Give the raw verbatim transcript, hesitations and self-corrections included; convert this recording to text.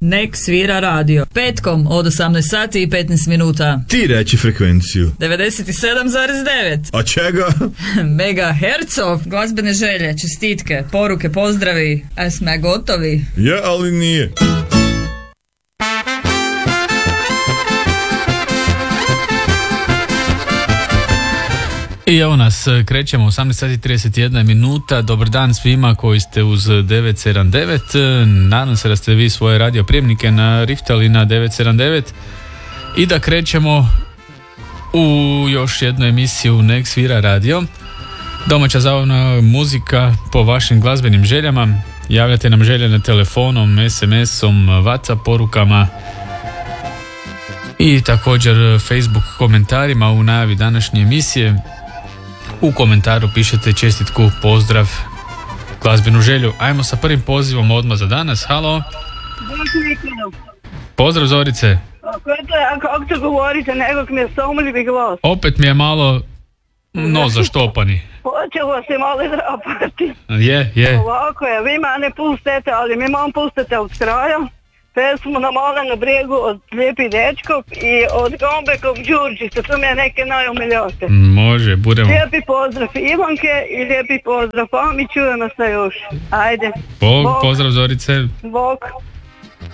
Nek svira radio. Petkom od osamnaest sati i petnaest minuta. Ti reći frekvenciju. devedeset sedam zarez devet. A čega? Megahercov. Glazbene želje, čestitke, poruke, pozdravi. A sme gotovi? Je, ali nije. I evo nas, krećemo osamnaest sati i trideset jedna minuta. Dobar dan svima koji ste uz devet sedam devet. Nadam se da ste vi svoje radio prijemnike nariftali na devet sedam devet i da krećemo u još jednu emisiju Nek svira radio. Domaća zabavna muzika po vašim glazbenim željama. Javljate nam želje na telefonom, es em esom, WhatsApp porukama i također Facebook komentarima u najavi današnje emisije. U komentaru pišete čestitku, pozdrav, glazbenu želju. Ajmo sa prvim pozivom odmah za danas. Halo. Pozdrav Zorice. Kako to govorite, nekog mi je somljivi glas. Opet mi je malo nos zaštopani. Počelo se malo drapati. Je, je. Ovako je, vi mene pustite, ali mi mam pustite od kraja. Pesmu na Malenu brijegu od Lijepi dečkog i od Gombekog Đurđica, to mi je neke najumiljate. Može, budemo. Lijepi pozdrav Ivanke i lijepi pozdrav Pami, čujemo se još. Ajde. Bog, Bog. Pozdrav Zorice. Bog.